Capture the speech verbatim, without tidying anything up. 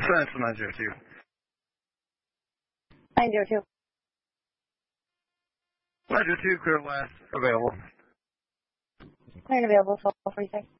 Central nine zero two. nine zero two. nine zero two, clear last available. Clear and available, twelve forty-six.